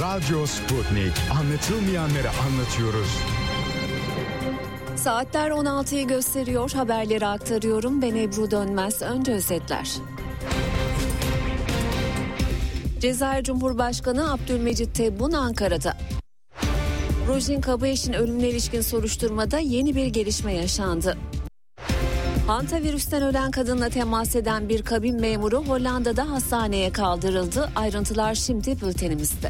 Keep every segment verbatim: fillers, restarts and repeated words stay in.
Radyo Sputnik. Anlatılmayanları anlatıyoruz. Saatler on altıyı gösteriyor. Haberleri aktarıyorum. Ben Ebru Dönmez. Önce özetler. Cezayir Cumhurbaşkanı Abdülmecit Tebboun Ankara'da. Rojin Kabayiş'in ölümüne ilişkin soruşturmada yeni bir gelişme yaşandı. Hantavirüsten ölen kadınla temas eden bir kabin memuru Hollanda'da hastaneye kaldırıldı. Ayrıntılar şimdi bültenimizde.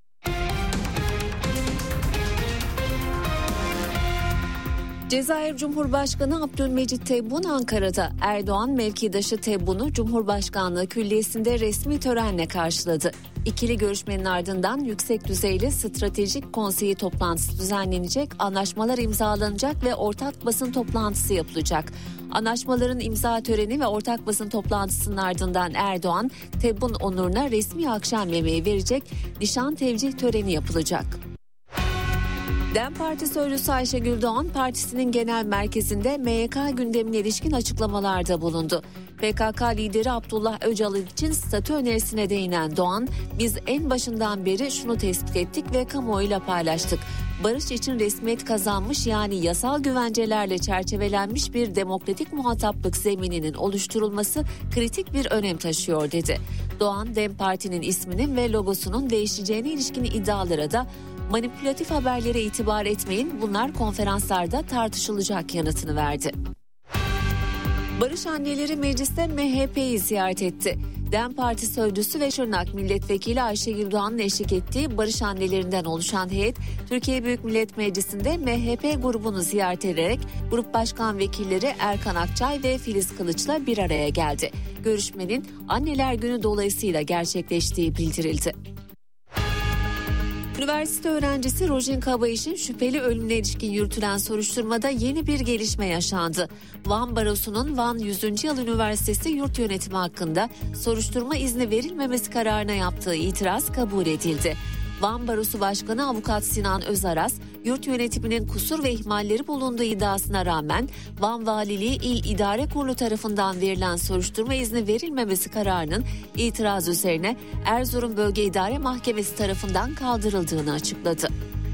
Cezayir Cumhurbaşkanı Abdülmecit Tebboun Ankara'da. Erdoğan mevkidaşı Tebboun'u Cumhurbaşkanlığı Külliyesi'nde resmi törenle karşıladı. İkili görüşmenin ardından yüksek düzeyli stratejik konseyi toplantısı düzenlenecek, anlaşmalar imzalanacak ve ortak basın toplantısı yapılacak. Anlaşmaların imza töreni ve ortak basın toplantısının ardından Erdoğan, Tebboun onuruna resmi akşam yemeği verecek, nişan tevcih töreni yapılacak. DEM Parti sözcüsü Ayşegül Doğan, partisinin genel merkezinde M Y K gündemine ilişkin açıklamalarda bulundu. P K K lideri Abdullah Öcalan için statü önerisine değinen Doğan, biz en başından beri şunu tespit ettik ve kamuoyuyla paylaştık. Barış için resmiyet kazanmış, yani yasal güvencelerle çerçevelenmiş bir demokratik muhataplık zemininin oluşturulması kritik bir önem taşıyor dedi. Doğan, DEM Parti'nin isminin ve logosunun değişeceğine ilişkin iddialara da manipülatif haberlere itibar etmeyin, bunlar konferanslarda tartışılacak yanıtını verdi. Barış Anneleri mecliste M H P'yi ziyaret etti. DEM Parti sözcüsü ve Şırnak Milletvekili Ayşegül Doğan'ın eşlik ettiği Barış Annelerinden oluşan heyet, Türkiye Büyük Millet Meclisi'nde M H P grubunu ziyaret ederek Grup Başkan Vekilleri Erkan Akçay ve Filiz Kılıç'la bir araya geldi. Görüşmenin Anneler Günü dolayısıyla gerçekleştiği bildirildi. Üniversite öğrencisi Rojin Kabayiş'in şüpheli ölümüne ilişkin yürütülen soruşturmada yeni bir gelişme yaşandı. Van Barosu'nun Van yüzüncü Yıl Üniversitesi yurt yönetimi hakkında soruşturma izni verilmemesi kararına yaptığı itiraz kabul edildi. Van Barosu Başkanı Avukat Sinan Özaras, yurt yönetiminin kusur ve ihmalleri bulunduğu iddiasına rağmen Van Valiliği İl İdare Kurulu tarafından verilen soruşturma izni verilmemesi kararının itiraz üzerine Erzurum Bölge İdare Mahkemesi tarafından kaldırıldığını açıkladı.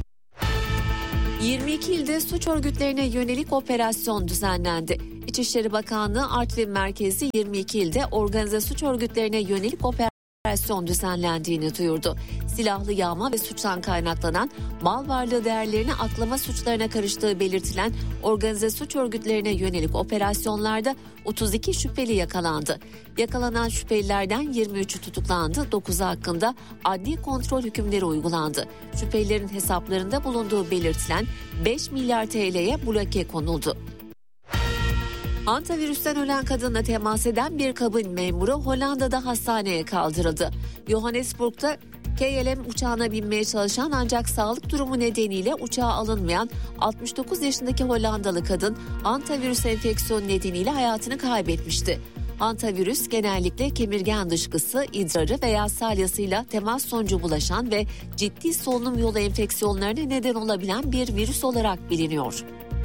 yirmi iki ilde suç örgütlerine yönelik operasyon düzenlendi. İçişleri Bakanlığı Artvin merkezli yirmi iki ilde organize suç örgütlerine yönelik operasyon operasyon düzenlendiğini duyurdu. Silahlı yağma ve suçtan kaynaklanan mal varlığı değerlerini aklama suçlarına karıştığı belirtilen organize suç örgütlerine yönelik operasyonlarda otuz iki şüpheli yakalandı. Yakalanan şüphelilerden yirmi üçü tutuklandı, dokuzu hakkında adli kontrol hükümleri uygulandı. Şüphelilerin hesaplarında bulunduğu belirtilen beş milyar T L'ye bloke konuldu. Hantavirüsten ölen kadınla temas eden bir kabin memuru Hollanda'da hastaneye kaldırıldı. Johannesburg'da K L M uçağına binmeye çalışan ancak sağlık durumu nedeniyle uçağa alınmayan altmış dokuz yaşındaki Hollandalı kadın hantavirüs enfeksiyonu nedeniyle hayatını kaybetmişti. Hantavirüs genellikle kemirgen dışkısı, idrarı veya salyasıyla temas sonucu bulaşan ve ciddi solunum yolu enfeksiyonlarına neden olabilen bir virüs olarak biliniyor.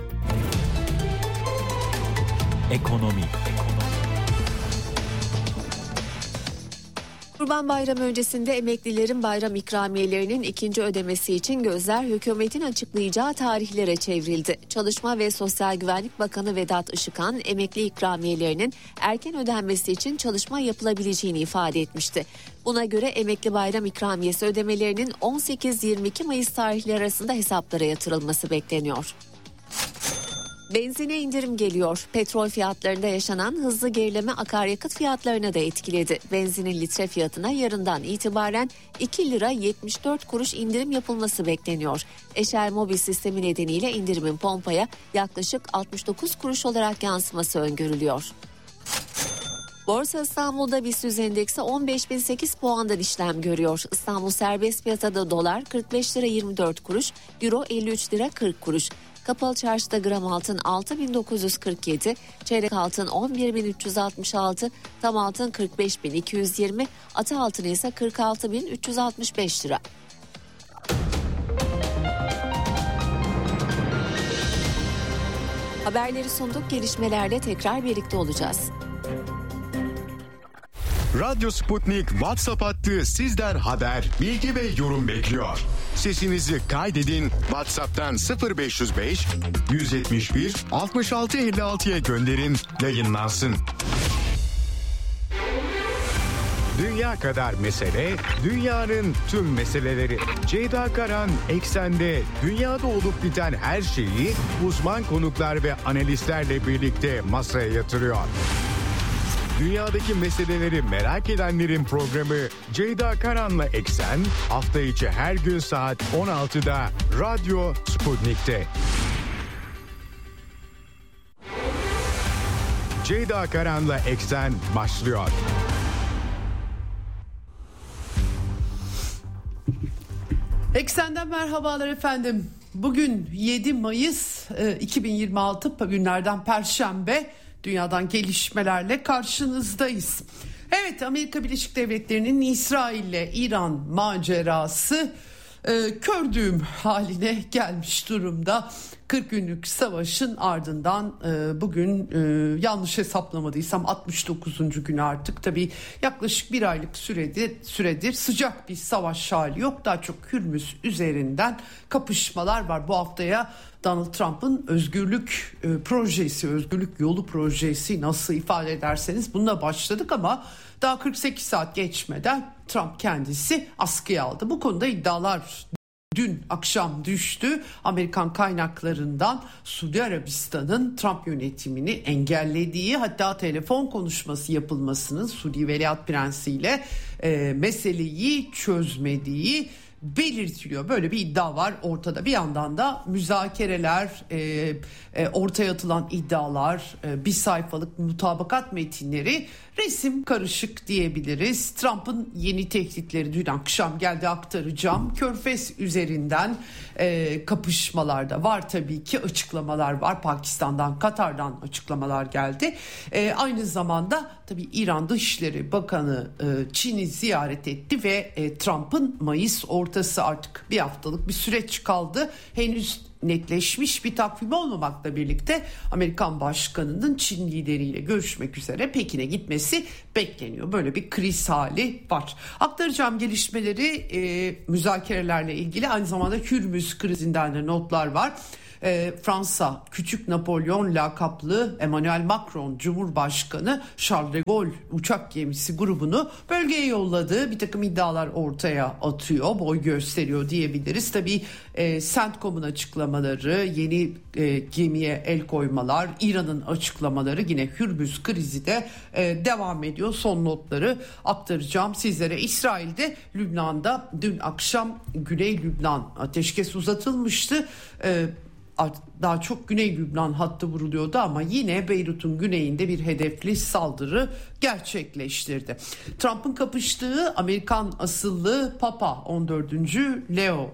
Ekonomi. Kurban Bayramı öncesinde emeklilerin bayram ikramiyelerinin ikinci ödemesi için gözler hükümetin açıklayacağı tarihlere çevrildi. Çalışma ve Sosyal Güvenlik Bakanı Vedat Işıkhan, emekli ikramiyelerinin erken ödenmesi için çalışma yapılabileceğini ifade etmişti. Buna göre emekli bayram ikramiyesi ödemelerinin on sekiz yirmi iki Mayıs tarihleri arasında hesaplara yatırılması bekleniyor. Benzine indirim geliyor. Petrol fiyatlarında yaşanan hızlı gerileme akaryakıt fiyatlarına da etkiledi. Benzinin litre fiyatına yarından itibaren iki lira yetmiş dört kuruş indirim yapılması bekleniyor. Eşel Mobil sistemi nedeniyle indirimin pompaya yaklaşık altmış dokuz kuruş olarak yansıması öngörülüyor. Borsa İstanbul'da BIST endeksi on beş bin sekiz puandan işlem görüyor. İstanbul serbest piyasada dolar kırk beş lira yirmi dört kuruş, euro elli üç lira kırk kuruş. Kapalı çarşıda gram altın altı bin dokuz yüz kırk yedi, çeyrek altın on bir bin üç yüz altmış altı, tam altın kırk beş bin iki yüz yirmi, atı altın ise kırk altı bin üç yüz altmış beş lira. Haberleri sunduk, gelişmelerle tekrar birlikte olacağız. Radyo Sputnik WhatsApp hattı sizden haber, bilgi ve yorum bekliyor. Sesinizi kaydedin, WhatsApp'tan sıfır beş yüz beş yüz yetmiş bir altmış altı elli altıya gönderin, yayınlansın. Dünya kadar mesele, dünyanın tüm meseleleri. Ceyda Karan Eksen'de dünyada olup biten her şeyi uzman konuklar ve analistlerle birlikte masaya yatırıyor. Dünyadaki meseleleri merak edenlerin programı Ceyda Karan'la Eksen hafta içi her gün saat on altıda Radyo Sputnik'te. Ceyda Karan'la Eksen başlıyor. Eksen'den merhabalar efendim. Bugün yedi Mayıs iki bin yirmi altı günlerden Perşembe. Dünyadan gelişmelerle karşınızdayız. Evet, Amerika Birleşik Devletleri'nin İsrail ile İran macerası e, kördüğüm haline gelmiş durumda. kırk günlük savaşın ardından e, bugün e, yanlış hesaplamadıysam altmış dokuzuncu gün artık, tabii yaklaşık bir aylık süredir, süredir sıcak bir savaş hali yok. Daha çok Hürmüz üzerinden kapışmalar var. Bu haftaya Donald Trump'ın özgürlük e, projesi, özgürlük yolu projesi nasıl ifade ederseniz bununla başladık ama daha kırk sekiz saat geçmeden Trump kendisi askıya aldı. Bu konuda iddialar dün akşam düştü. Amerikan kaynaklarından Suudi Arabistan'ın Trump yönetimini engellediği, hatta telefon konuşması yapılmasının Suudi Veliaht Prensi ile e, meseleyi çözmediği belirtiliyor. Böyle bir iddia var ortada. Bir yandan da müzakereler, e, e, ortaya atılan iddialar, e, bir sayfalık mutabakat metinleri, resim karışık diyebiliriz. Trump'ın yeni tehditleri dün akşam geldi, aktaracağım. Körfez üzerinden e, kapışmalarda var tabii ki, açıklamalar var. Pakistan'dan, Katar'dan açıklamalar geldi. E, aynı zamanda tabii İran Dışişleri Bakanı e, Çin'i ziyaret etti ve e, Trump'ın Mayıs ortası, artık bir haftalık bir süreç kaldı. Henüz netleşmiş bir takvim olmamakla birlikte Amerikan Başkanı'nın Çin lideriyle görüşmek üzere Pekin'e gitmesi bekleniyor. Böyle bir kriz hali var. Aktaracağım gelişmeleri e, müzakerelerle ilgili, aynı zamanda Hürmüz krizinden de notlar var. E, Fransa Küçük Napolyon lakaplı Emmanuel Macron Cumhurbaşkanı Charles de Gaulle uçak gemisi grubunu bölgeye yolladığı bir takım iddialar ortaya atıyor, boy gösteriyor diyebiliriz. Tabii e, CENTCOM'un açıklamaları, yeni e, gemiye el koymalar, İran'ın açıklamaları, yine Hürmüz krizi de e, devam ediyor. Son notları aktaracağım sizlere. İsrail'de, Lübnan'da dün akşam Güney Lübnan ateşkes uzatılmıştı. E, Daha çok Güney Lübnan hattı vuruluyordu ama yine Beyrut'un güneyinde bir hedefli saldırı gerçekleştirdi. Trump'ın kapıştığı Amerikan asıllı Papa on dördüncü Leo,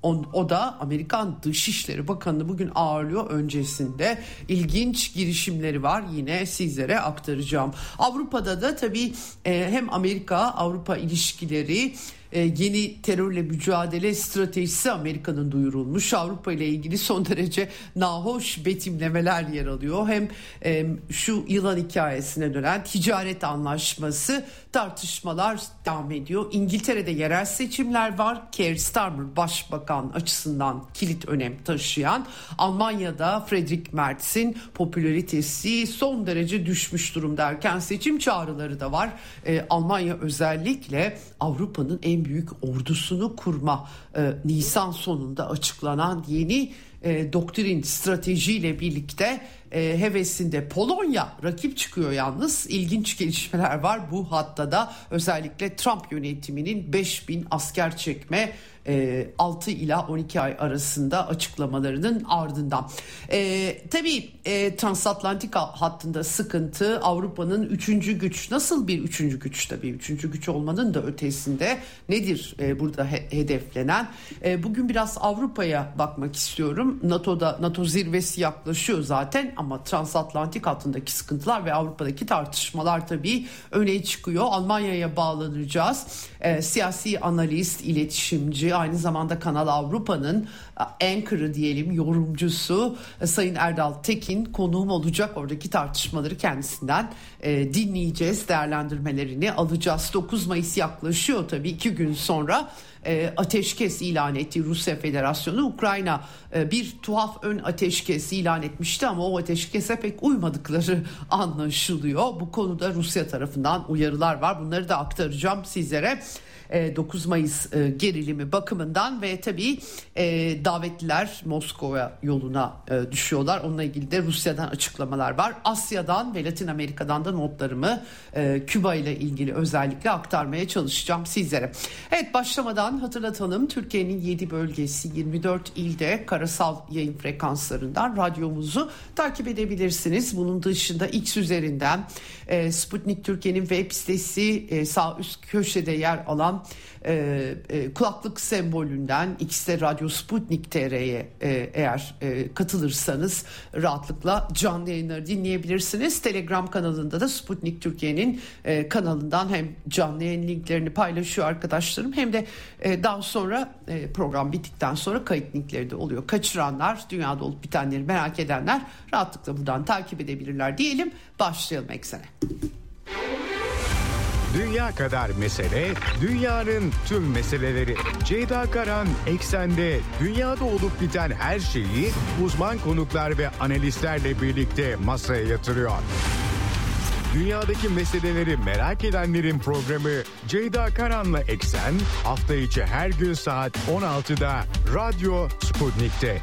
o da Amerikan Dışişleri Bakanı bugün ağırlıyor. Öncesinde ilginç girişimleri var, yine sizlere aktaracağım. Avrupa'da da tabii hem Amerika-Avrupa ilişkileri, yeni terörle mücadele stratejisi Amerika'nın duyurulmuş. Avrupa ile ilgili son derece nahoş betimlemeler yer alıyor. Hem e, şu yılan hikayesine dönen ticaret anlaşması, tartışmalar devam ediyor. İngiltere'de yerel seçimler var. Keir Starmer başbakan açısından kilit önem taşıyan. Almanya'da Friedrich Merz'in popülaritesi son derece düşmüş durumda. Erken seçim çağrıları da var. E, Almanya özellikle Avrupa'nın en büyük ordusunu kurma, e, Nisan sonunda açıklanan yeni e, doktrin, stratejiyle birlikte e, hevesinde. Polonya rakip çıkıyor yalnız. İlginç gelişmeler var bu hatta da, özellikle Trump yönetiminin beş bin asker çekme e, altı ila on iki ay arasında açıklamalarının ardından. E, tabii e, transatlantik hattında sıkıntı, Avrupa'nın üçüncü güç, nasıl bir üçüncü güç, tabii üçüncü güç olmanın da ötesinde nedir e, burada he, hedeflenen? E, bugün biraz Avrupa'ya bakmak istiyorum. NATO'da NATO zirvesi yaklaşıyor zaten ama transatlantik hattındaki sıkıntılar ve Avrupa'daki tartışmalar tabii öne çıkıyor. Almanya'ya bağlanacağız. E, siyasi analist, iletişimci, aynı zamanda Kanal Avrupa'nın anchor'ı diyelim, yorumcusu Sayın Erdal Tekin konuğum olacak. Oradaki tartışmaları kendisinden e, dinleyeceğiz, değerlendirmelerini alacağız. dokuz Mayıs yaklaşıyor tabii, iki gün sonra e, ateşkes ilan etti Rusya Federasyonu. Ukrayna e, bir tuhaf ön ateşkes ilan etmişti ama o ateşkese pek uymadıkları anlaşılıyor. Bu konuda Rusya tarafından uyarılar var. Bunları da aktaracağım sizlere. dokuz Mayıs gerilimi bakımından ve tabii davetliler Moskova yoluna düşüyorlar. Onunla ilgili de Rusya'dan açıklamalar var. Asya'dan ve Latin Amerika'dan da notlarımı Küba ile ilgili özellikle aktarmaya çalışacağım sizlere. Evet, başlamadan hatırlatalım. Türkiye'nin yedi bölgesi, yirmi dört ilde karasal yayın frekanslarından radyomuzu takip edebilirsiniz. Bunun dışında X üzerinden Sputnik Türkiye'nin web sitesi, sağ üst köşede yer alan E, e, kulaklık sembolünden X'te Radyo Sputnik nokta T R'ye e, eğer e, katılırsanız rahatlıkla canlı yayınları dinleyebilirsiniz. Telegram kanalında da Sputnik Türkiye'nin e, kanalından hem canlı yayın linklerini paylaşıyor arkadaşlarım, hem de e, daha sonra e, program bittikten sonra kayıt linkleri de oluyor. Kaçıranlar, dünyada olup bitenleri merak edenler rahatlıkla buradan takip edebilirler diyelim. Başlayalım Eksen'e. Dünya kadar mesele, dünyanın tüm meseleleri. Ceyda Karan Eksen'de dünyada olup biten her şeyi uzman konuklar ve analistlerle birlikte masaya yatırıyor. Dünyadaki meseleleri merak edenlerin programı Ceyda Karan'la Eksen, hafta içi her gün saat on altıda Radyo Sputnik'te.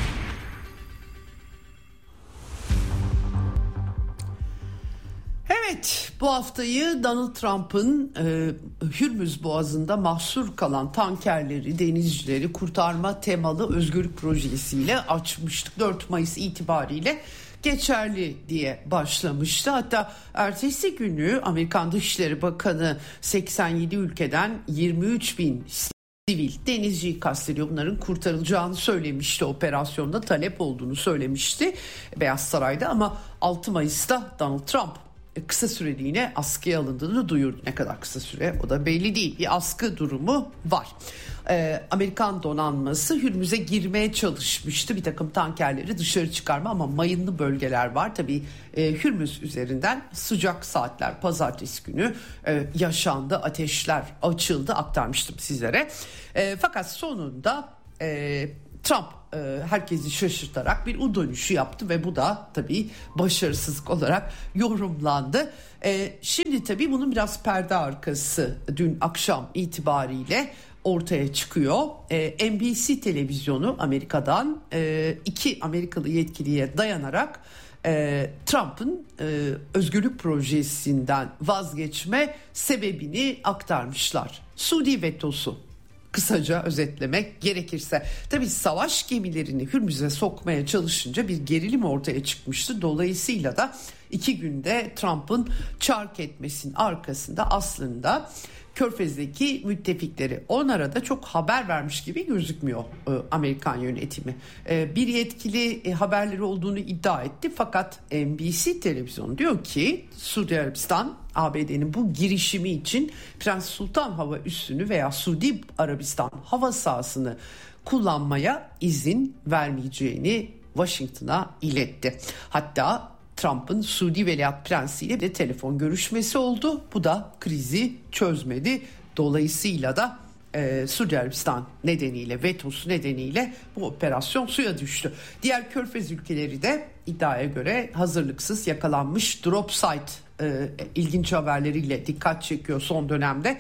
Evet, bu haftayı Donald Trump'ın e, Hürmüz Boğazı'nda mahsur kalan tankerleri, denizcileri kurtarma temalı özgürlük projesiyle açmıştık. dört Mayıs itibariyle geçerli diye başlamıştı. Hatta ertesi günü Amerikan Dışişleri Bakanı seksen yedi ülkeden yirmi üç bin sivil denizciyi kastediyor, bunların kurtarılacağını söylemişti, operasyonda talep olduğunu söylemişti Beyaz Saray'da. Ama altı Mayıs'ta Donald Trump kısa süreliğine askıya alındığını duyurdu. Ne kadar kısa süre o da belli değil. Bir askı durumu var. Ee, Amerikan donanması Hürmüz'e girmeye çalışmıştı. Bir takım tankerleri dışarı çıkarma ama mayınlı bölgeler var. Tabii e, Hürmüz üzerinden sıcak saatler pazartesi günü e, yaşandı. Ateşler açıldı, aktarmıştım sizlere. E, fakat sonunda e, Trump e, herkesi şaşırtarak bir U dönüşü yaptı ve bu da tabii başarısızlık olarak yorumlandı. E, şimdi tabii bunun biraz perde arkası dün akşam itibariyle ortaya çıkıyor. E, N B C televizyonu Amerika'dan e, iki Amerikalı yetkiliye dayanarak e, Trump'ın e, özgürlük projesinden vazgeçme sebebini aktarmışlar. Suudi vetosu. Kısaca özetlemek gerekirse, tabii savaş gemilerini Hürmüz'e sokmaya çalışınca bir gerilim ortaya çıkmıştı. Dolayısıyla da iki günde Trump'ın çark etmesinin arkasında aslında Körfez'deki müttefikleri, onlara da çok haber vermiş gibi gözükmüyor e, Amerikan yönetimi. E, bir yetkili e, haberleri olduğunu iddia etti, fakat N B C televizyonu diyor ki Suudi Arabistan A B D'nin bu girişimi için Prens Sultan Hava Üssü'nü veya Suudi Arabistan hava sahasını kullanmaya izin vermeyeceğini Washington'a iletti. Hatta Trump'ın Suudi Veliaht Prensi ile de telefon görüşmesi oldu. Bu da krizi çözmedi. Dolayısıyla da e, Suudi Arabistan nedeniyle, vetosu nedeniyle bu operasyon suya düştü. Diğer Körfez ülkeleri de iddiaya göre hazırlıksız yakalanmış drop site e, ilginç haberleriyle dikkat çekiyor son dönemde.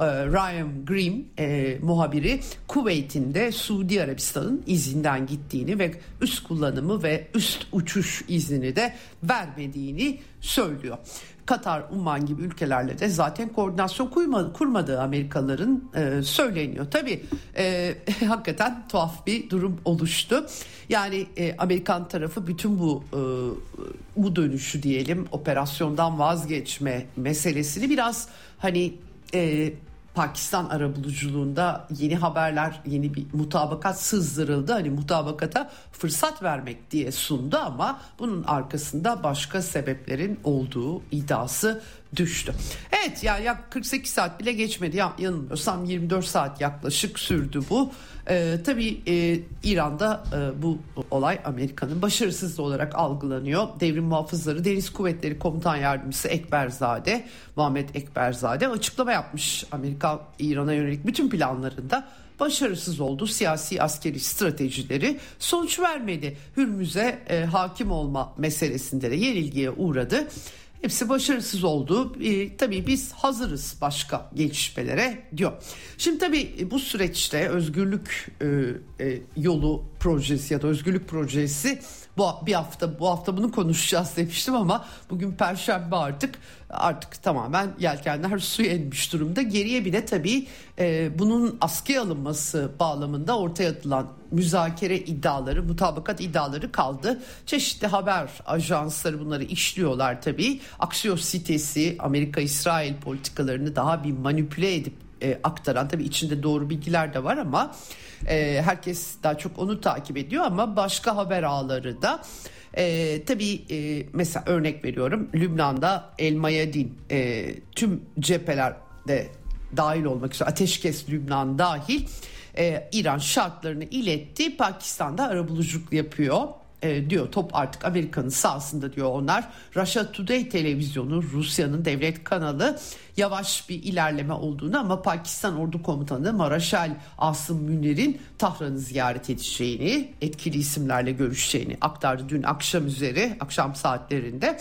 Ryan Green e, muhabiri Kuveyt'in de Suudi Arabistan'ın izinden gittiğini ve üst kullanımı ve üst uçuş iznini de vermediğini söylüyor. Katar, Umman gibi ülkelerle de zaten koordinasyon kurmadı, kurmadığı Amerikalıların e, söyleniyor. Tabii e, hakikaten tuhaf bir durum oluştu. Yani e, Amerikan tarafı bütün bu e, bu dönüşü diyelim, operasyondan vazgeçme meselesini biraz hani e, Pakistan arabuluculuğunda yeni haberler, yeni bir mutabakat sızdırıldı. Hani mutabakata fırsat vermek diye sundu ama bunun arkasında başka sebeplerin olduğu iddiası düştü. Evet yani yak kırk sekiz saat bile geçmedi ya, yanılmıyorsam yirmi dört saat yaklaşık sürdü bu. Ee, tabii e, İran'da e, bu olay Amerika'nın başarısızlığı olarak algılanıyor. Devrim Muhafızları Deniz Kuvvetleri Komutan Yardımcısı Ekberzade, Muhammed Ekberzade açıklama yapmış. Amerika İran'a yönelik bütün planlarında başarısız oldu. Siyasi askeri stratejileri sonuç vermedi. Hürmüz'e e, hakim olma meselesinde de yenilgiye uğradı. Hepsi başarısız oldu. E, tabii biz hazırız başka gelişmelere diyor. Şimdi tabii bu süreçte özgürlük e, e, yolu projesi ya da özgürlük projesi bu bir hafta bu hafta bunu konuşacağız demiştim ama bugün Perşembe artık artık tamamen yelkenler suya inmiş durumda. Geriye bir de tabii e, bunun askıya alınması bağlamında ortaya atılan müzakere iddiaları, mutabakat iddiaları kaldı. Çeşitli haber ajansları bunları işliyorlar tabii. Axios sitesi Amerika-İsrail politikalarını daha bir manipüle edip e, aktaran, tabii içinde doğru bilgiler de var ama e, herkes daha çok onu takip ediyor ama başka haber ağları da e, tabii e, mesela örnek veriyorum, Lübnan'da El Mayadin e, tüm cephelerde dahil olmak üzere ateşkes Lübnan dahil e, İran şartlarını iletti. Pakistan'da arabuluculuk yapıyor. E, diyor top artık Amerika'nın sahasında diyor onlar. Russia Today televizyonu, Rusya'nın devlet kanalı, yavaş bir ilerleme olduğunu ama Pakistan Ordu Komutanı Maraşal Asım Münir'in Tahran'ı ziyaret edeceğini, etkili isimlerle görüşeceğini aktardı dün akşam üzeri, akşam saatlerinde.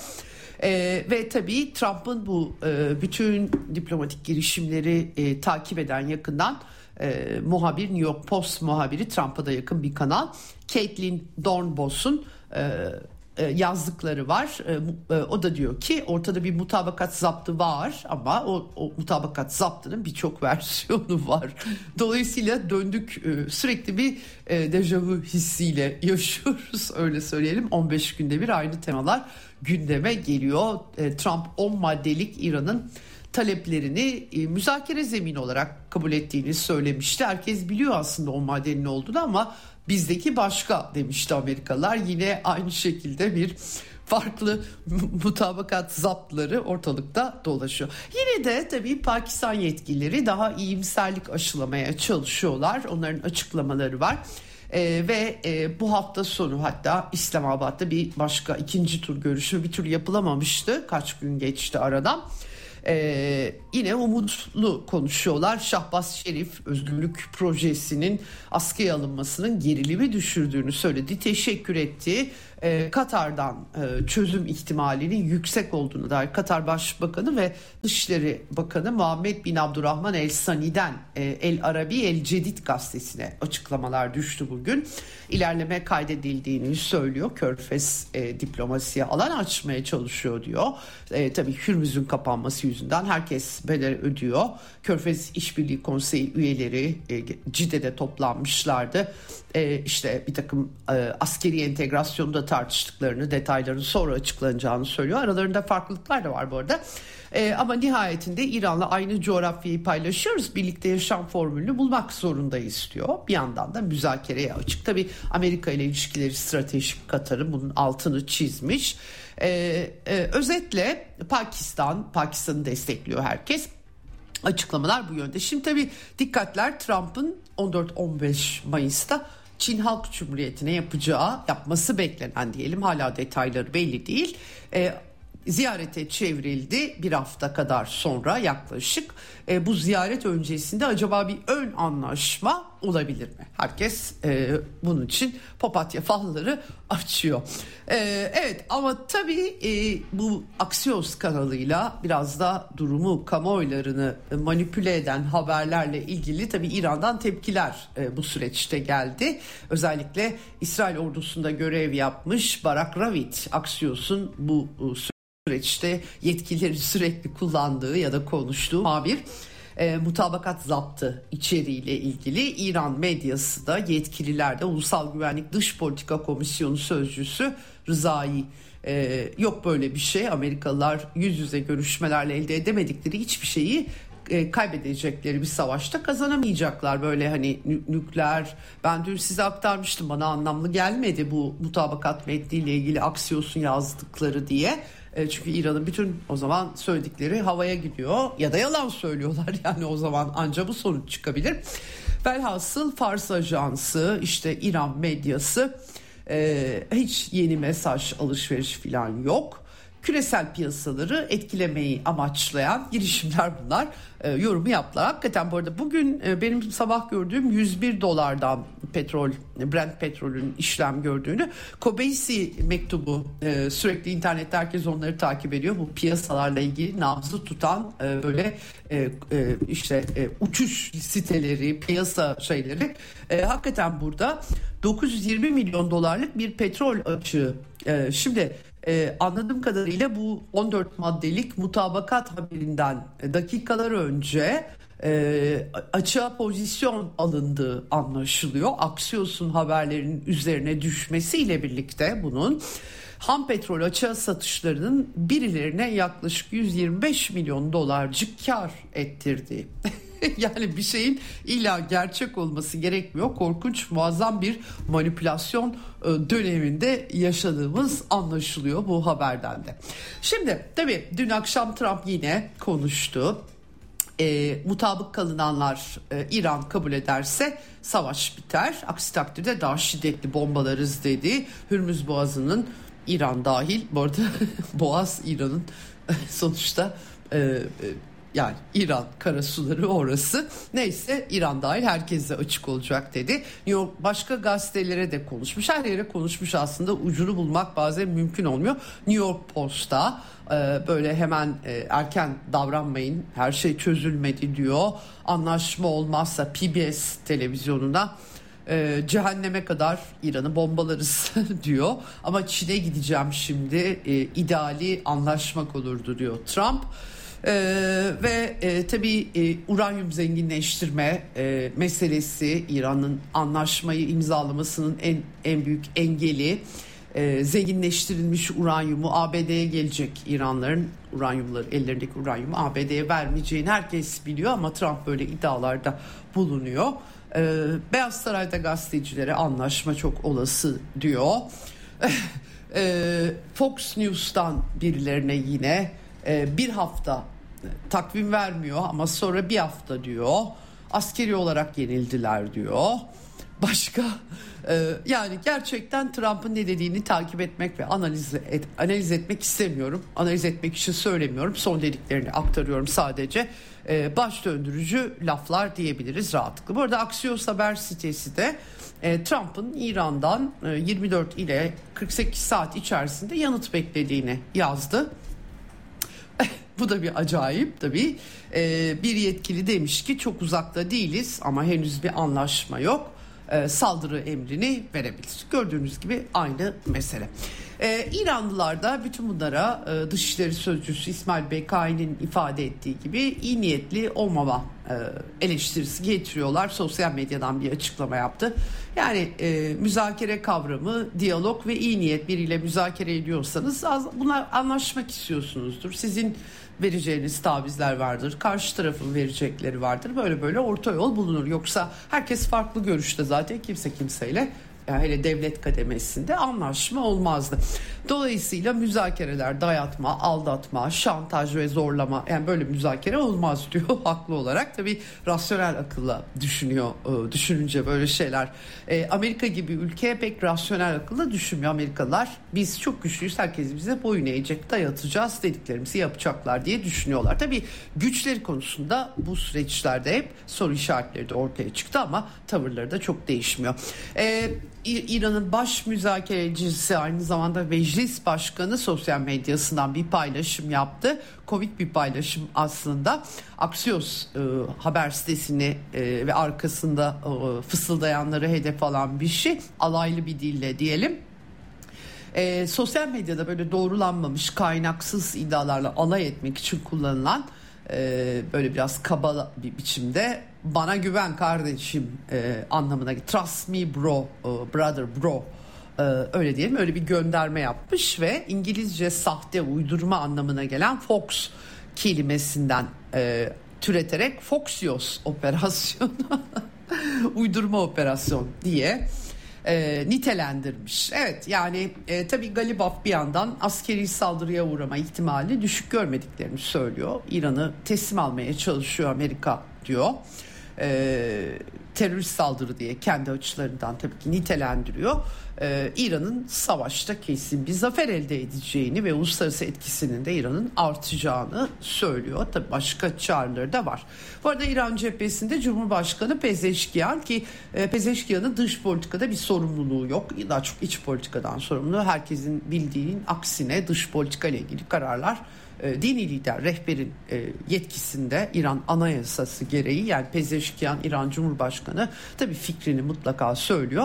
Ee, ve tabii Trump'ın bu e, bütün diplomatik girişimleri e, takip eden yakından e, muhabir, New York Post muhabiri, Trump'a da yakın bir kanal, Caitlin Dornbos'un e, e, yazdıkları var. E, e, o da diyor ki ortada bir mutabakat zaptı var ama o, o mutabakat zaptının birçok versiyonu var. Dolayısıyla döndük, e, sürekli bir e, dejavu hissiyle yaşıyoruz, öyle söyleyelim. on beş günde bir aynı temalar gündeme geliyor. E, Trump on maddelik İran'ın taleplerini e, müzakere zemini olarak kabul ettiğini söylemişti. Herkes biliyor aslında on maddenin olduğunu ama bizdeki başka demişti Amerikalılar. Yine aynı şekilde bir farklı mutabakat zaptları ortalıkta dolaşıyor. Yine de tabii Pakistan yetkilileri daha iyimserlik aşılamaya çalışıyorlar. Onların açıklamaları var. Ee, ve e, bu hafta sonu hatta İslamabad'da bir başka ikinci tur görüşme bir türlü yapılamamıştı. Kaç gün geçti aradan. Ee, yine umutlu konuşuyorlar. Şahbaz Şerif özgürlük projesinin askıya alınmasının gerilimi düşürdüğünü söyledi. Teşekkür etti. Ee, Katar'dan e, çözüm ihtimalinin yüksek olduğunu dair Katar Başbakanı ve Dışişleri Bakanı Muhammed bin Abdurrahman El Sani'den e, El Arabi El Cedid gazetesine açıklamalar düştü bugün. İlerleme kaydedildiğini söylüyor. Körfez e, diplomasiye alan açmaya çalışıyor diyor. E, tabii Hürmüz'ün kapanması yüzünden herkes bedel ödüyor. Körfez İşbirliği Konseyi üyeleri e, Cide'de toplanmışlardı. E, işte bir takım e, askeri entegrasyonu da tartıştıklarını, detayların sonra açıklanacağını söylüyor. Aralarında farklılıklar da var bu arada. E, ama nihayetinde İran'la aynı coğrafyayı paylaşıyoruz. Birlikte yaşam formülünü bulmak zorundayız diyor. Bir yandan da müzakereye açık. Tabii Amerika ile ilişkileri stratejik, Katar'ın bunun altını çizmiş. E, e, özetle Pakistan, Pakistan'ı destekliyor herkes. Açıklamalar bu yönde. Şimdi tabii dikkatler Trump'ın on dört on beş Mayıs'ta Çin Halk Cumhuriyeti'ne yapacağı, yapması beklenen diyelim, hala detayları belli değil. E, ziyarete çevrildi bir hafta kadar sonra yaklaşık. E, bu ziyaret öncesinde acaba bir ön anlaşma olabilir mi? Herkes e, bunun için papatya falları açıyor. E, evet ama tabii e, bu Axios kanalıyla biraz da durumu, kamuoylarını manipüle eden haberlerle ilgili tabii İran'dan tepkiler e, bu süreçte geldi. Özellikle İsrail ordusunda görev yapmış Barak Ravid, Axios'un bu e, süreçte yetkilileri sürekli kullandığı ya da konuştuğu muhabir. E, mutabakat zaptı içeriğiyle ilgili İran medyası da, yetkililer de, Ulusal Güvenlik Dış Politika Komisyonu Sözcüsü Rızai e, yok böyle bir şey, Amerikalılar yüz yüze görüşmelerle elde edemedikleri hiçbir şeyi e, kaybedecekleri bir savaşta kazanamayacaklar. Böyle hani nükleer, ben dün size aktarmıştım, bana anlamlı gelmedi bu mutabakat metniyle ilgili Axios'un yazdıkları diye. E, çünkü İran'ın bütün o zaman söyledikleri havaya gidiyor ya da yalan söylüyorlar yani o zaman anca bu sonuç çıkabilir. Velhasıl Fars Ajansı, işte İran medyası, e, hiç yeni mesaj alışveriş falan yok. Küresel piyasaları etkilemeyi amaçlayan girişimler bunlar, e, yorumu yaptılar. Hakikaten bu arada bugün e, benim sabah gördüğüm yüz bir dolardan petrol, Brent petrolün işlem gördüğünü, Kobesi mektubu, e, sürekli internette herkes onları takip ediyor. Bu piyasalarla ilgili nabzı tutan e, böyle e, e, işte e, uçuş siteleri, piyasa şeyleri, e, hakikaten burada dokuz yüz yirmi milyon dolarlık bir petrol açığı. E, şimdi Ee, anladığım kadarıyla bu on dört maddelik mutabakat haberinden dakikalar önce e, açığa pozisyon alındığı anlaşılıyor. Axios'un haberlerinin üzerine düşmesiyle birlikte bunun ham petrol açığa satışlarının birilerine yaklaşık yüz yirmi beş milyon dolarcık kar ettirdiği. Yani bir şeyin illa gerçek olması gerekmiyor. Korkunç, muazzam bir manipülasyon döneminde yaşadığımız anlaşılıyor bu haberden de. Şimdi tabii dün akşam Trump yine konuştu. E, mutabık kalınanlar e, İran kabul ederse savaş biter. Aksi takdirde daha şiddetli bombalarız dedi. Hürmüz Boğazı'nın, İran dahil bu arada Boğaz İran'ın sonuçta e, e, yani İran karasuları orası. Neyse, İran dahil herkese açık olacak dedi. New York başka gazetelere de konuşmuş. Her yere konuşmuş aslında. Ucunu bulmak bazen mümkün olmuyor. New York Post'ta e, böyle hemen e, erken davranmayın, her şey çözülmedi diyor. Anlaşma olmazsa P B S televizyonuna e, cehenneme kadar İran'ı bombalarız diyor. Ama Çin'e gideceğim şimdi, e, ideali anlaşmak olurdu diyor Trump. Ee, ve e, tabii e, uranyum zenginleştirme e, meselesi İran'ın anlaşmayı imzalamasının en en büyük engeli. E, zenginleştirilmiş uranyumu A B D'ye gelecek, İranların uranyumları, ellerindeki uranyumu A B D'ye vermeyeceğini herkes biliyor ama Trump böyle iddialarda bulunuyor. E, Beyaz Saray'da gazetecilere anlaşma çok olası diyor. e, Fox News'tan birilerine yine e, bir hafta takvim vermiyor ama sonra bir hafta diyor. Askeri olarak yenildiler diyor. Başka e, yani gerçekten Trump'ın ne dediğini takip etmek ve analiz, et, analiz etmek istemiyorum. Analiz etmek için söylemiyorum. Son dediklerini aktarıyorum sadece. E, baş döndürücü laflar diyebiliriz rahatlıkla. Bu arada Axios haber sitesi de e, Trump'ın İran'dan e, yirmi dört ile kırk sekiz saat içerisinde yanıt beklediğini yazdı. Bu da bir acayip tabii. Ee, bir yetkili demiş ki çok uzakta değiliz ama henüz bir anlaşma yok. Ee, saldırı emrini verebilir. Gördüğünüz gibi aynı mesele. Ee, İranlılar da bütün bunlara e, Dışişleri Sözcüsü İsmail Bekai'nin ifade ettiği gibi iyi niyetli olmama e, eleştirisi getiriyorlar. Sosyal medyadan bir açıklama yaptı. Yani e, müzakere kavramı, diyalog ve iyi niyet, biriyle müzakere ediyorsanız az, bunlar anlaşmak istiyorsunuzdur. Sizin vereceğiniz tavizler vardır, karşı tarafın verecekleri vardır. Böyle böyle orta yol bulunur. Yoksa herkes farklı görüşte, zaten kimse kimseyle, yani hele devlet kademesinde anlaşma olmazdı. Dolayısıyla müzakereler dayatma, aldatma, şantaj ve zorlama, yani böyle müzakere olmaz diyor haklı olarak. Tabii rasyonel akılla düşünüyor, düşününce böyle şeyler. Amerika gibi ülke pek rasyonel akılla düşünmüyor. Amerikalılar biz çok güçlüyüz, herkes bize boyun eğecek, dayatacağız, dediklerimizi yapacaklar diye düşünüyorlar. Tabii güçleri konusunda bu süreçlerde hep soru işaretleri de ortaya çıktı ama tavırları da çok değişmiyor. Ee, İran'ın baş müzakerecisi, aynı zamanda meclis başkanı sosyal medyasından bir paylaşım yaptı. Komik bir paylaşım aslında. Axios e, haber sitesini e, ve arkasında e, fısıldayanları hedef alan bir şey. Alaylı bir dille diyelim. E, sosyal medyada böyle doğrulanmamış, kaynaksız iddialarla alay etmek için kullanılan e, böyle biraz kaba bir biçimde "bana güven kardeşim" e, anlamına, "trust me bro, e, brother bro", e, öyle diyelim, öyle bir gönderme yapmış ve İngilizce sahte, uydurma anlamına gelen Fox kelimesinden e, türeterek Foxios operasyonu uydurma operasyon diye e, nitelendirmiş. Evet yani e, tabii Galibaf bir yandan askeri saldırıya uğrama ihtimali düşük görmediklerini söylüyor. İran'ı teslim almaya çalışıyor Amerika diyor. E, terörist saldırı diye kendi açılarından tabii ki nitelendiriyor. Ee, İran'ın savaşta kesin bir zafer elde edeceğini ve uluslararası etkisinin de İran'ın artacağını söylüyor. Tabii başka çağrıları da var. Bu arada İran cephesinde Cumhurbaşkanı Pezeşkiyan ki e, Pezeşkiyan'ın dış politikada bir sorumluluğu yok. Daha çok iç politikadan sorumlu. Herkesin bildiğinin aksine dış politika ile ilgili kararlar dini lider rehberin yetkisinde İran anayasası gereği, yani Pezeşkiyan İran Cumhurbaşkanı tabii fikrini mutlaka söylüyor.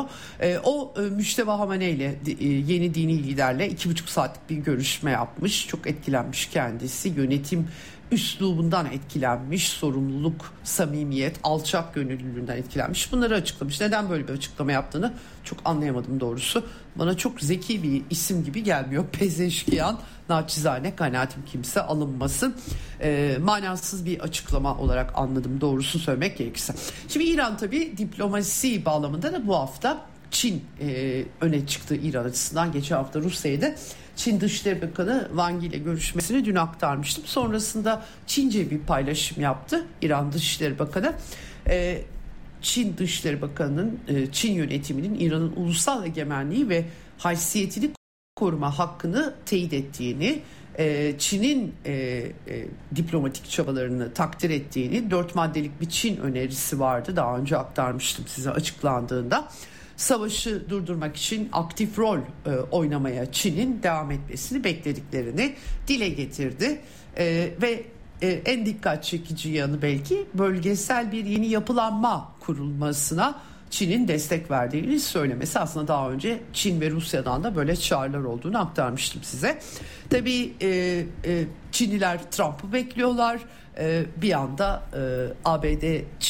O Müşteba Hamaney ile yeni dini liderle iki buçuk saatlik bir görüşme yapmış. Çok etkilenmiş kendisi. Yönetim üslubundan etkilenmiş, sorumluluk, samimiyet, alçak gönüllülüğünden etkilenmiş. Bunları açıklamış. Neden böyle bir açıklama yaptığını çok anlayamadım doğrusu. Bana çok zeki bir isim gibi gelmiyor. Pezeşkiyan, naçizane kanaatim, kimse alınmasın. E, manasız bir açıklama olarak anladım doğrusunu söylemek gerekirse. Şimdi İran tabii diplomasi bağlamında da bu hafta Çin e, öne çıktı İran açısından. Geçen hafta Rusya'da Çin Dışişleri Bakanı Wang ile görüşmesini dün aktarmıştım. Sonrasında Çince bir paylaşım yaptı İran Dışişleri Bakanı. Ee, Çin Dışişleri Bakanı'nın e, Çin yönetiminin İran'ın ulusal egemenliği ve haysiyetini koruma hakkını teyit ettiğini, e, Çin'in e, e, diplomatik çabalarını takdir ettiğini, dört maddelik bir Çin önerisi vardı. Daha önce aktarmıştım size açıklandığında. Savaşı durdurmak için aktif rol e, oynamaya Çin'in devam etmesini beklediklerini dile getirdi. E, ve e, en dikkat çekici yanı belki bölgesel bir yeni yapılanma kurulmasına Çin'in destek verdiğini söylemesi. Aslında daha önce Çin ve Rusya'dan da böyle çağrılar olduğunu aktarmıştım size. Tabii e, e, Çinliler Trump'ı bekliyorlar. E, bir anda e, A B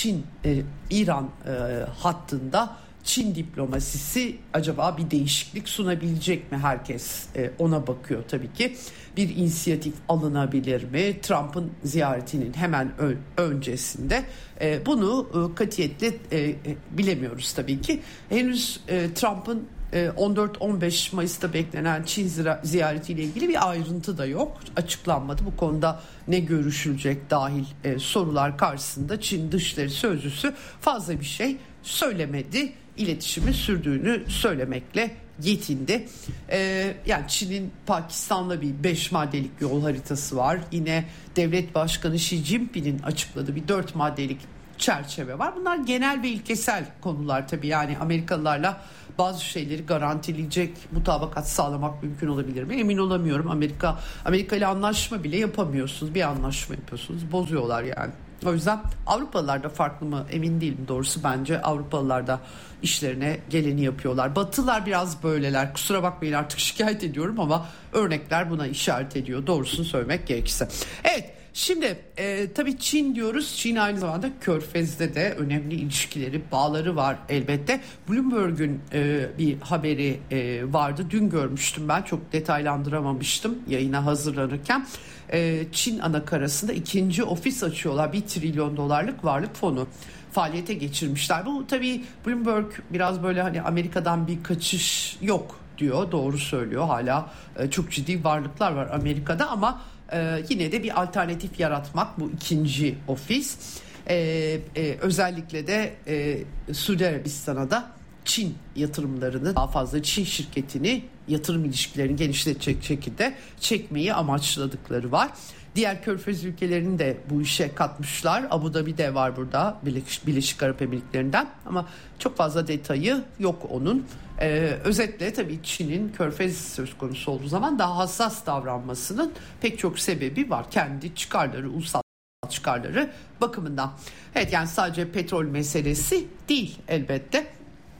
D-Çin-İran e, e, hattında Çin diplomasisi acaba bir değişiklik sunabilecek mi? Herkes e, ona bakıyor tabii ki. Bir inisiyatif alınabilir mi? Trump'ın ziyaretinin hemen ö- öncesinde e, bunu e, katiyetle e, e, bilemiyoruz tabii ki. Henüz e, Trump'ın e, on dört on beş Mayıs'ta beklenen Çin ziyaretiyle ilgili bir ayrıntı da yok. Açıklanmadı. Bu konuda ne görüşülecek dahil e, sorular karşısında Çin Dışişleri Sözcüsü fazla bir şey söylemedi. İletişimi sürdüğünü söylemekle yetindi. Ee, yani Çin'in Pakistan'la bir beş maddelik yol haritası var. Yine devlet başkanı Xi Jinping'in açıkladığı bir dört maddelik çerçeve var. Bunlar genel ve ilkesel konular tabii. Yani Amerikalılarla bazı şeyleri garantileyecek mutabakat sağlamak mümkün olabilir mi? Emin olamıyorum. Amerika Amerika ile anlaşma bile yapamıyorsunuz. Bir anlaşma yapıyorsunuz, bozuyorlar yani. O yüzden Avrupalılar da farklı mı emin değilim doğrusu. Bence Avrupalılar da işlerine geleni yapıyorlar. Batılılar biraz böyleler. Kusura bakmayın artık şikayet ediyorum ama örnekler buna işaret ediyor. Doğrusunu söylemek gerekirse. Evet. Şimdi e, tabii Çin diyoruz. Çin aynı zamanda Körfez'de de önemli ilişkileri, bağları var elbette. Bloomberg'un e, bir haberi e, vardı. Dün görmüştüm ben. Çok detaylandıramamıştım yayına hazırlanırken. E, Çin anakarasında ikinci ofis açıyorlar. Bir trilyon dolarlık varlık fonu faaliyete geçirmişler. Bu tabii Bloomberg biraz böyle hani Amerika'dan bir kaçış yok diyor. Doğru söylüyor. Hala e, çok ciddi varlıklar var Amerika'da ama Ee, yine de bir alternatif yaratmak bu ikinci ofis. Ee, e, özellikle de e, Suudi Arabistan'a da Çin yatırımlarını, daha fazla Çin şirketini, yatırım ilişkilerini genişletecek şekilde çekmeyi amaçladıkları var. Diğer Körfez ülkelerini de bu işe katmışlar. Abu Dhabi de var burada, Birleşik, Birleşik Arap Emirlikleri'nden, ama çok fazla detayı yok onun. Ee, özetle tabii Çin'in Körfez söz konusu olduğu zaman daha hassas davranmasının pek çok sebebi var. Kendi çıkarları, ulusal çıkarları bakımından. Evet, yani sadece petrol meselesi değil elbette.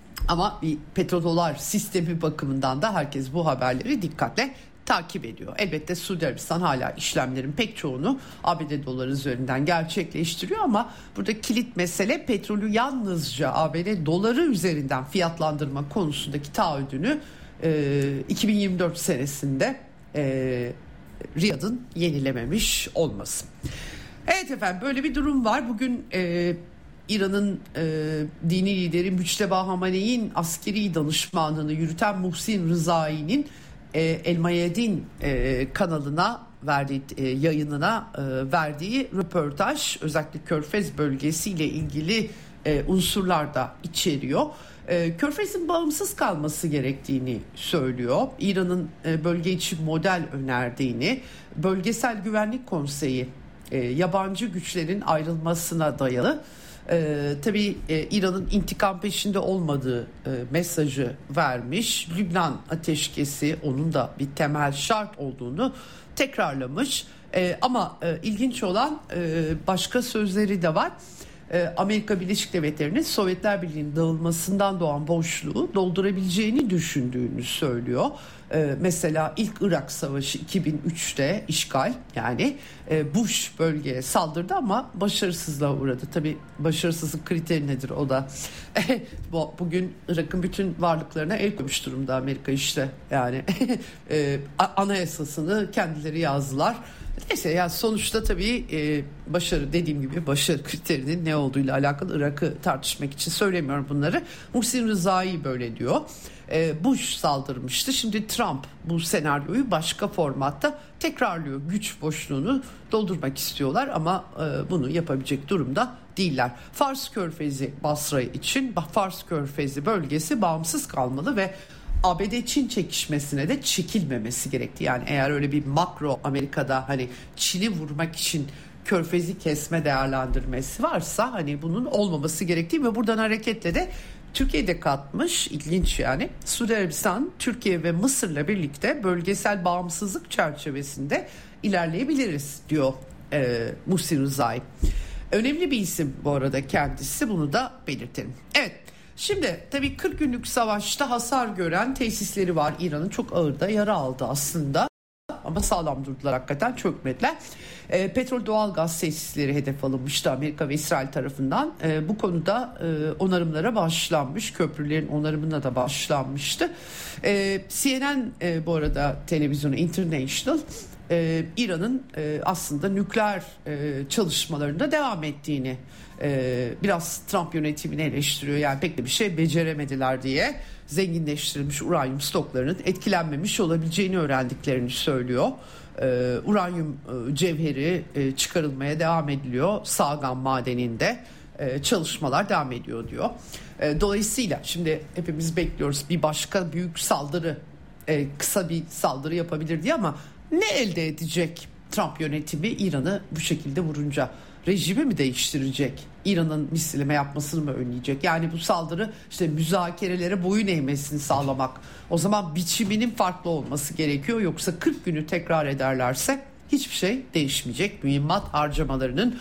Ama bir petrodolar sistemi bakımından da herkes bu haberleri dikkatle takip ediyor. Elbette Suudi Arabistan hala işlemlerin pek çoğunu A B D doları üzerinden gerçekleştiriyor ama burada kilit mesele petrolü yalnızca A B D doları üzerinden fiyatlandırma konusundaki taahhüdünü e, iki bin yirmi dört senesinde e, Riyad'ın yenilememiş olması. Evet efendim, böyle bir durum var. Bugün e, İran'ın e, dini lideri Müçteba Hamaney'in askeri danışmanlığını yürüten Muhsin Rızai'nin e, El Mayadin e, kanalına verdiği e, yayınına e, verdiği röportaj özellikle Körfez bölgesiyle ilgili e, unsurlar da içeriyor. E, Körfez'in bağımsız kalması gerektiğini söylüyor. İran'ın e, bölge içi model önerdiğini, bölgesel güvenlik konseyi e, yabancı güçlerin ayrılmasına dayalı. Ee, tabii e, İran'ın intikam peşinde olmadığı e, mesajı vermiş. Lübnan ateşkesi onun da bir temel şart olduğunu tekrarlamış. E, ama e, ilginç olan e, başka sözleri de var. E, Amerika Birleşik Devletleri'nin Sovyetler Birliği'nin dağılmasından doğan boşluğu doldurabileceğini düşündüğünü söylüyor. E, mesela ilk Irak Savaşı iki bin üçte işgal yani e, Bush bölgeye saldırdı ama başarısızlığa uğradı. Tabii başarısızlık kriteri nedir o da bu, bugün Irak'ın bütün varlıklarına el koymuş durumda Amerika işte yani e, anayasasını kendileri yazdılar. Neyse yani sonuçta tabii e, başarı dediğim gibi başarı kriterinin ne olduğuyla alakalı Irak'ı tartışmak için söylemiyorum bunları. Muhsin Rızai böyle diyor. E, Bush saldırmıştı. Şimdi Trump bu senaryoyu başka formatta tekrarlıyor. Güç boşluğunu doldurmak istiyorlar ama e, bunu yapabilecek durumda değiller. Fars Körfezi Basra için Fars Körfezi bölgesi bağımsız kalmalı ve A B D-Çin çekişmesine de çekilmemesi gerekti. Yani eğer öyle bir makro Amerika'da hani Çin'i vurmak için Körfezi kesme değerlendirmesi varsa hani bunun olmaması gerektiği ve buradan hareketle de Türkiye'de katmış, ilginç yani. Suudi Arabistan, Türkiye ve Mısır'la birlikte bölgesel bağımsızlık çerçevesinde ilerleyebiliriz diyor e, Muhsin Rızai. Önemli bir isim bu arada kendisi, bunu da belirtelim. Evet. Şimdi tabii kırk günlük savaşta hasar gören tesisleri var. İran'ın çok ağır da yara aldı aslında. Ama sağlam durdular, hakikaten çökmediler. E, petrol doğalgaz tesisleri hedef alınmıştı Amerika ve İsrail tarafından. E, bu konuda e, onarımlara başlanmış. Köprülerin onarımına da başlanmıştı. E, C N N e, bu arada televizyonu International e, İran'ın e, aslında nükleer e, çalışmalarında devam ettiğini, e, biraz Trump yönetimini eleştiriyor. Yani pek de bir şey beceremediler diye. Zenginleştirilmiş uranyum stoklarının etkilenmemiş olabileceğini öğrendiklerini söylüyor. Ee, uranyum e, cevheri e, çıkarılmaya devam ediliyor. Sagan madeninde e, çalışmalar devam ediyor diyor. E, dolayısıyla şimdi hepimiz bekliyoruz bir başka büyük saldırı, e, kısa bir saldırı yapabilir diye, ama ne elde edecek Trump yönetimi İran'ı bu şekilde vurunca? Rejimi mi değiştirecek? İran'ın misilleme yapmasını mı önleyecek? Yani bu saldırı işte müzakerelere boyun eğmesini sağlamak. O zaman biçiminin farklı olması gerekiyor. Yoksa kırk günü tekrar ederlerse hiçbir şey değişmeyecek. Mühimmat harcamalarının